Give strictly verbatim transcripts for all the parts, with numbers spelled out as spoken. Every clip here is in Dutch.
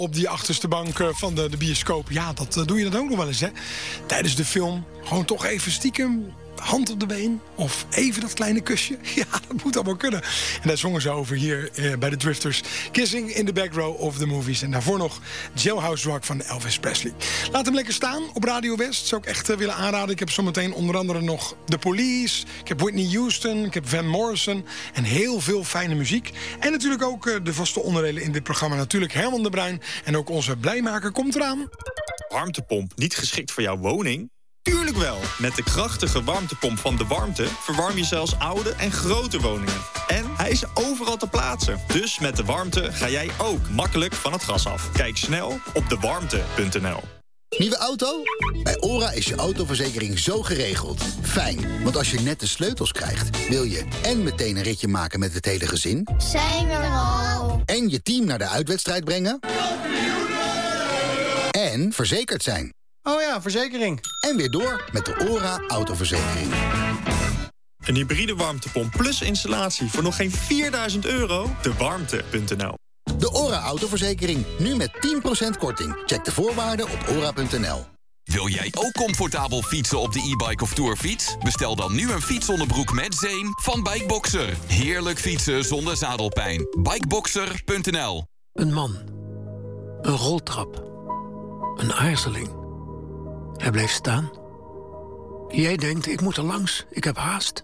op die achterste bank van de, de bioscoop. Ja, dat uh, doe je dan ook nog wel eens, hè? Tijdens de film gewoon toch even stiekem hand op de been of even dat kleine kusje. Ja, dat moet allemaal kunnen. En daar zongen ze over hier uh, bij de Drifters. Kissing in the back row of the movies. En daarvoor nog Jailhouse Rock van Elvis Presley. Laat hem lekker staan op Radio West. Zou ik echt uh, willen aanraden. Ik heb zometeen onder andere nog The Police. Ik heb Whitney Houston. Ik heb Van Morrison. En heel veel fijne muziek. En natuurlijk ook uh, de vaste onderdelen in dit programma. Natuurlijk Herman de Bruin. En ook onze blijmaker komt eraan. Warmtepomp niet geschikt voor jouw woning? Tuurlijk wel! Met de krachtige warmtepomp van De Warmte verwarm je zelfs oude en grote woningen. En hij is overal te plaatsen. Dus met De Warmte ga jij ook makkelijk van het gas af. Kijk snel op de warmte punt n l. Nieuwe auto? Bij ORA is je autoverzekering zo geregeld. Fijn, want als je net de sleutels krijgt, wil je en meteen een ritje maken met het hele gezin. Zijn we er al? En je team naar de uitwedstrijd brengen. En verzekerd zijn. Oh ja, verzekering. En weer door met de ORA autoverzekering. Een hybride warmtepomp plus installatie voor nog geen vierduizend euro? de warmte punt n l. De ORA autoverzekering, nu met tien procent korting. Check de voorwaarden op ora punt n l. Wil jij ook comfortabel fietsen op de e-bike of tourfiets? Bestel dan nu een fietsonderbroek met zeem van Bikeboxer. Heerlijk fietsen zonder zadelpijn. Bikeboxer punt n l. Een man. Een roltrap. Een aarzeling. Hij bleef staan. Jij denkt, ik moet er langs, ik heb haast.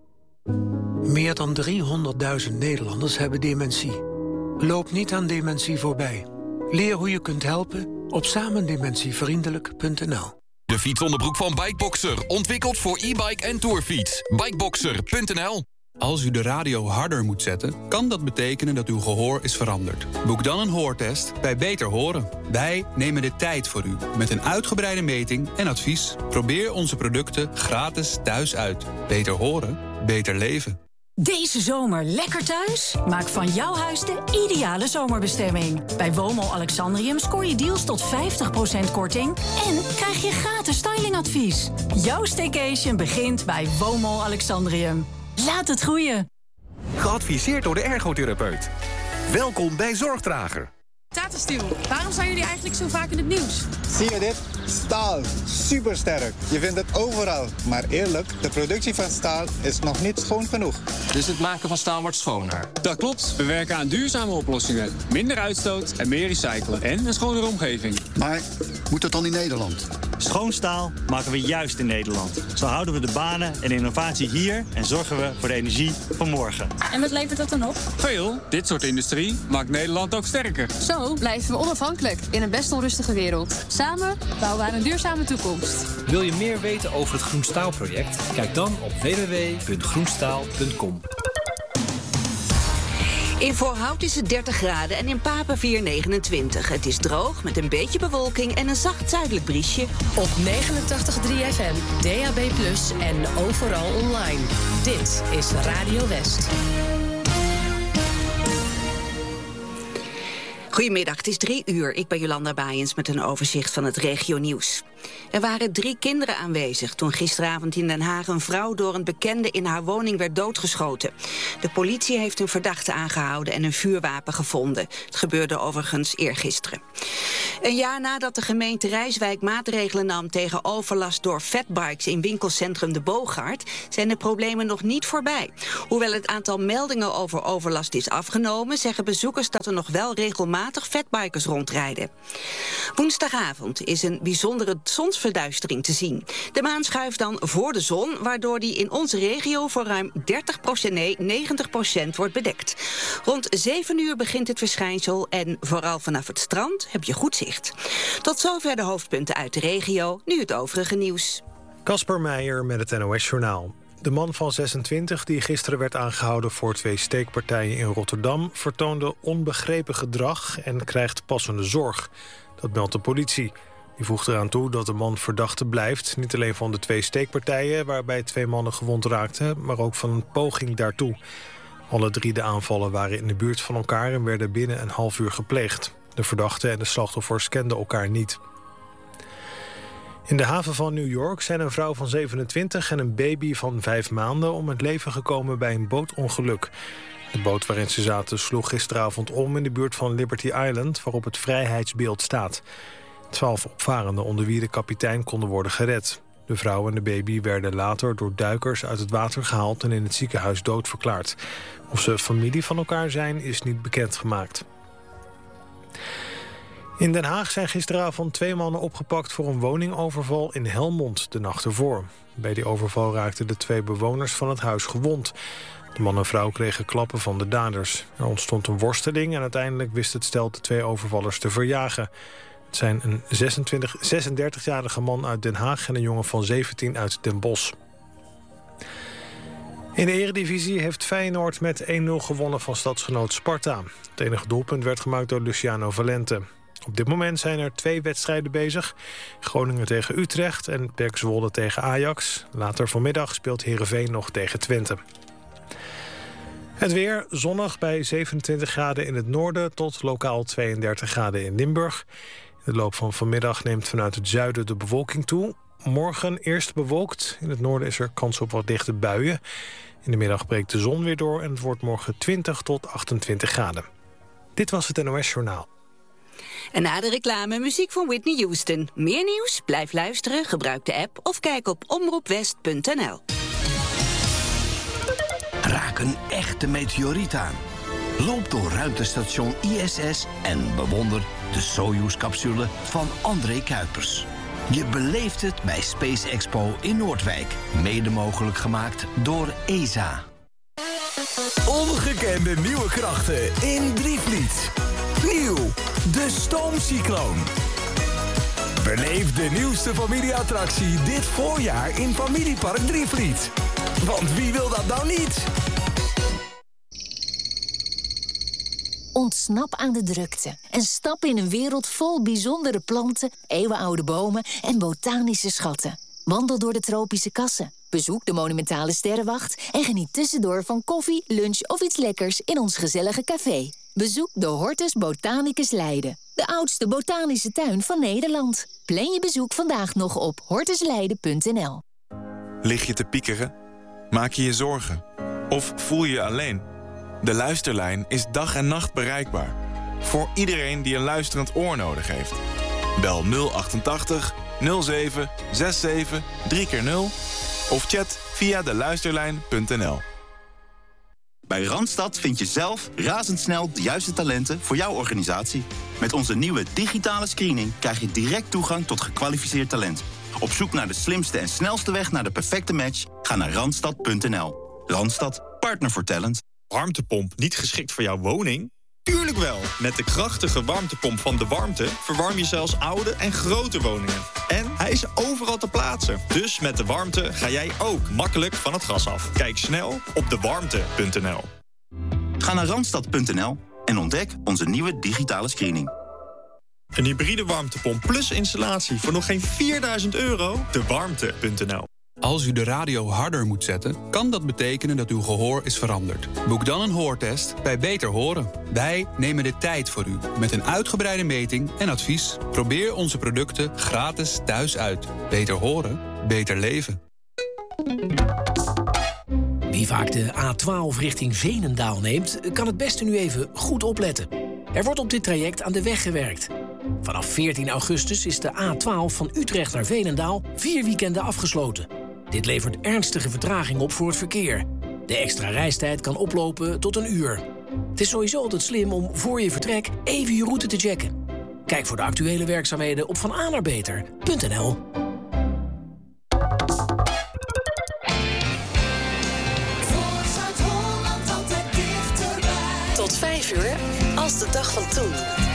Meer dan driehonderdduizend Nederlanders hebben dementie. Loop niet aan dementie voorbij. Leer hoe je kunt helpen op samendementievriendelijk punt n l. De fietsonderbroek van Bikeboxer, ontwikkeld voor e-bike en tourfiets. Bikeboxer punt n l. Als u de radio harder moet zetten, kan dat betekenen dat uw gehoor is veranderd. Boek dan een hoortest bij Beter Horen. Wij nemen de tijd voor u, met een uitgebreide meting en advies. Probeer onze producten gratis thuis uit. Beter horen, beter leven. Deze zomer lekker thuis? Maak van jouw huis de ideale zomerbestemming. Bij Womo Alexandrium scoor je deals tot vijftig procent korting... en krijg je gratis stylingadvies. Jouw staycation begint bij Womo Alexandrium. Laat het groeien. Geadviseerd door de ergotherapeut. Welkom bij Zorgdrager. Tata Steel, waarom zijn jullie eigenlijk zo vaak in het nieuws? Zie je dit? Staal. Supersterk. Je vindt het overal. Maar eerlijk, de productie van staal is nog niet schoon genoeg. Dus het maken van staal wordt schoner? Dat klopt. We werken aan duurzame oplossingen. Minder uitstoot en meer recyclen. En een schonere omgeving. Maar moet dat dan in Nederland? Schoon staal maken we juist in Nederland. Zo houden we de banen en innovatie hier en zorgen we voor de energie van morgen. En wat levert dat dan op? Veel. Dit soort industrie maakt Nederland ook sterker. Zo blijven we onafhankelijk in een best onrustige wereld. Samen bouwen we aan een duurzame toekomst. Wil je meer weten over het Groen Staal project? Kijk dan op w w w punt groenstaal punt com. In Voorhout is het dertig graden en in Papenvier negenentwintig. Het is droog met een beetje bewolking en een zacht zuidelijk briesje. Op negenentachtig komma drie F M, D A B plus, en overal online. Dit is Radio West. Goedemiddag, het is drie uur. Ik ben Jolanda Baaiens met een overzicht van het regionieuws. Er waren drie kinderen aanwezig toen gisteravond in Den Haag een vrouw door een bekende in haar woning werd doodgeschoten. De politie heeft een verdachte aangehouden en een vuurwapen gevonden. Het gebeurde overigens eergisteren. Een jaar nadat de gemeente Rijswijk maatregelen nam tegen overlast door fatbikes in winkelcentrum De Boogaard, zijn de problemen nog niet voorbij. Hoewel het aantal meldingen over overlast is afgenomen, zeggen bezoekers dat er nog wel regelmatig fatbikers rondrijden. Woensdagavond is een bijzondere zonsverduistering te zien. De maan schuift dan voor de zon, waardoor die in onze regio voor ruim dertig procent, nee, negentig procent wordt bedekt. Rond zeven uur begint het verschijnsel en vooral vanaf het strand heb je goed zicht. Tot zover de hoofdpunten uit de regio, nu het overige nieuws. Kasper Meijer met het N O S-journaal. De man van zesentwintig die gisteren werd aangehouden voor twee steekpartijen in Rotterdam vertoonde onbegrepen gedrag en krijgt passende zorg. Dat meldt de politie. Die voegt eraan toe dat de man verdachte blijft, niet alleen van de twee steekpartijen waarbij twee mannen gewond raakten, maar ook van een poging daartoe. Alle drie de aanvallen waren in de buurt van elkaar en werden binnen een half uur gepleegd. De verdachte en de slachtoffers kenden elkaar niet. In de haven van New York zijn een vrouw van zevenentwintig en een baby van vijf maanden om het leven gekomen bij een bootongeluk. De boot waarin ze zaten sloeg gisteravond om in de buurt van Liberty Island, waarop het vrijheidsbeeld staat. Twaalf opvarenden, onder wie de kapitein, konden worden gered. De vrouw en de baby werden later door duikers uit het water gehaald en in het ziekenhuis doodverklaard. Of ze familie van elkaar zijn, is niet bekendgemaakt. In Den Haag zijn gisteravond twee mannen opgepakt voor een woningoverval in Helmond de nacht ervoor. Bij die overval raakten de twee bewoners van het huis gewond. De man en vrouw kregen klappen van de daders. Er ontstond een worsteling en uiteindelijk wist het stel de twee overvallers te verjagen. Het zijn een zesentwintig, zesendertigjarige man uit Den Haag en een jongen van zeventien uit Den Bosch. In de Eredivisie heeft Feyenoord met één nul gewonnen van stadsgenoot Sparta. Het enige doelpunt werd gemaakt door Luciano Valente. Op dit moment zijn er twee wedstrijden bezig. Groningen tegen Utrecht en P E C Zwolle tegen Ajax. Later vanmiddag speelt Heerenveen nog tegen Twente. Het weer zonnig bij zevenentwintig graden in het noorden tot lokaal tweeëndertig graden in Limburg. In de loop van vanmiddag neemt vanuit het zuiden de bewolking toe. Morgen eerst bewolkt. In het noorden is er kans op wat dichte buien. In de middag breekt de zon weer door en het wordt morgen twintig tot achtentwintig graden. Dit was het N O S Journaal. En na de reclame muziek van Whitney Houston. Meer nieuws? Blijf luisteren, gebruik de app of kijk op omroepwest punt n l. Raak een echte meteoriet aan. Loop door ruimtestation I S S en bewonder de Soyuz-capsule van André Kuipers. Je beleeft het bij Space Expo in Noordwijk. Mede mogelijk gemaakt door E S A. Ongekende nieuwe krachten in Drievliet. Nieuw, de Stoomcycloon. Beleef de nieuwste familieattractie dit voorjaar in Familiepark Drievliet. Want wie wil dat nou niet? Ontsnap aan de drukte en stap in een wereld vol bijzondere planten, eeuwenoude bomen en botanische schatten. Wandel door de tropische kassen, bezoek de monumentale sterrenwacht en geniet tussendoor van koffie, lunch of iets lekkers in ons gezellige café. Bezoek de Hortus Botanicus Leiden, de oudste botanische tuin van Nederland. Plan je bezoek vandaag nog op hortus leiden punt n l. Lig je te piekeren? Maak je je zorgen? Of voel je je alleen? De Luisterlijn is dag en nacht bereikbaar. Voor iedereen die een luisterend oor nodig heeft. Bel nul achtentachtig nul zeven zesentzestig drie keer nul of chat via de luisterlijn punt n l. Bij Randstad vind je zelf razendsnel de juiste talenten voor jouw organisatie. Met onze nieuwe digitale screening krijg je direct toegang tot gekwalificeerd talent. Op zoek naar de slimste en snelste weg naar de perfecte match? Ga naar randstad punt n l. Randstad, partner voor talent. Warmtepomp niet geschikt voor jouw woning? Tuurlijk wel! Met de krachtige warmtepomp van De Warmte verwarm je zelfs oude en grote woningen. En hij is overal te plaatsen. Dus met De Warmte ga jij ook makkelijk van het gas af. Kijk snel op de warmte punt n l. Ga naar randstad punt n l en ontdek onze nieuwe digitale screening. Een hybride warmtepomp plus installatie voor nog geen vierduizend euro? de warmte punt n l. Als u de radio harder moet zetten, kan dat betekenen dat uw gehoor is veranderd. Boek dan een hoortest bij Beter Horen. Wij nemen de tijd voor u met een uitgebreide meting en advies. Probeer onze producten gratis thuis uit. Beter horen, beter leven. Wie vaak de A twaalf richting Veenendaal neemt, kan het beste nu even goed opletten. Er wordt op dit traject aan de weg gewerkt. Vanaf veertien augustus is de A twaalf van Utrecht naar Veenendaal vier weekenden afgesloten. Dit levert ernstige vertraging op voor het verkeer. De extra reistijd kan oplopen tot een uur. Het is sowieso altijd slim om voor je vertrek even je route te checken. Kijk voor de actuele werkzaamheden op van a naar beter punt n l. Tot vijf uur, als de dag van toen.